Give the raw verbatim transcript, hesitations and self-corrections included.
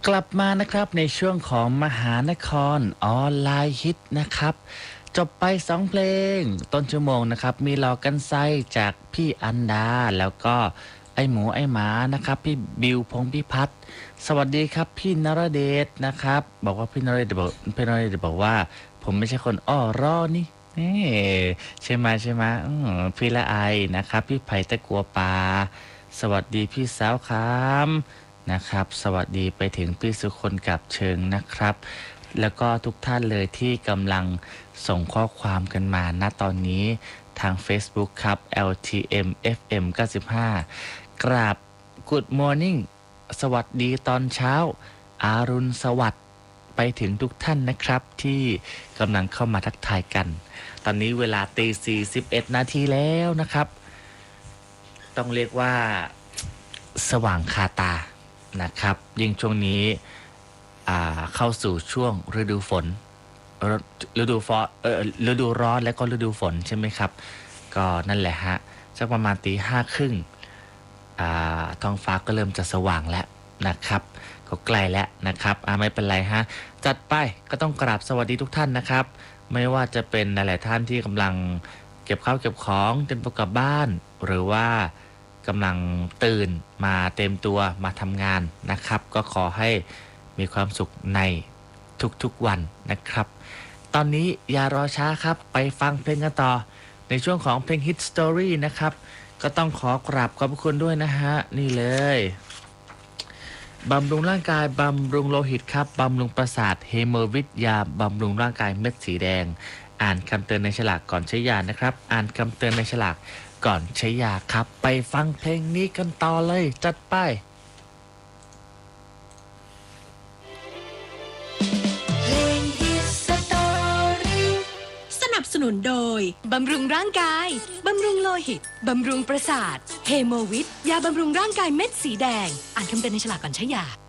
กลับมานะครับในช่วงของมหานครออนไลน์ฮิตนะครับจบไปสองเพลงต้นชั่วโมงนะครับมีหลอกกันไซจากพี่อันดาแล้วก็ไอหมูไอหมานะครับพี่บิวพงษ์พิพัฒน์สวัสดีครับพี่นรเดชนะครับบอกว่าพี่นรเดชบอกพี่นรเดชบอกว่าผมไม่ใช่คนอ้อร้อนี่นี่ใช่ไหมใช่ไหมอืมพี่ละไอนะครับพี่ไผ่ตะกัวปาสวัสดีพี่สาวครับนะครับสวัสดีไปถึงพี่สุคนกับเชิงนะครับแล้วก็ทุกท่านเลยที่กำลังส่งข้อความกันมาณตอนนี้ทาง Facebook ครับ แอล ที เอ็ม เอฟ เอ็ม เก้าสิบห้ากราบ Good Morning สวัสดีตอนเช้าอารุณสวัสดิ์ไปถึงทุกท่านนะครับที่กำลังเข้ามาทักทายกัน ตอนนี้เวลาตีสี่สิบเอ็ดนาทีแล้วนะครับต้องเรียกว่าสว่างคาตานะครับยิ่งช่วงนี้เข้าสู่ช่วงฤดูฝนฤดูฟอเออฤดูร้อนและก็ฤดูฝนใช่ไหมครับก็นั่นแหละฮะสักประมาณตีห้าครึ่งท้องฟ้าก็เริ่มจะสว่างแล้วนะครับก็ใกล้แล้วนะครับไม่เป็นไรฮะจัดไปก็ต้องกราบสวัสดีทุกท่านนะครับไม่ว่าจะเป็นหลายๆท่านที่กำลังเก็บข้าวเก็บของเตรียมตัวกลับบ้านหรือว่ากำลังตื่นมาเต็มตัวมาทำงานนะครับก็ขอให้มีความสุขในทุกๆวันนะครับตอนนี้อย่ารอช้าครับไปฟังเพลงกันต่อในช่วงของเพลง Hit Story นะครับก็ต้องขอกราบขอบคุณด้วยนะฮะนี่เลยบำรุงร่างกายบำรุงโลหิตครับบำรุงประสาทเฮโมวิทยาบำรุงร่างกายเม็ดสีแดงอ่านคำเตือนในฉลากก่อนใช้ยานะครับอ่านคำเตือนในฉลากก่อนใช้ยาครับไปฟังเพลงนี้กันต่อเลยจัดไปสนับสนุนโดยบำรุงร่างกายบำรุงโลหิตบำรุงประสาทเฮโมวิทยาบำรุงร่างกายเม็ดสีแดงอ่านคำเตือนในฉลากก่อนใช้ยา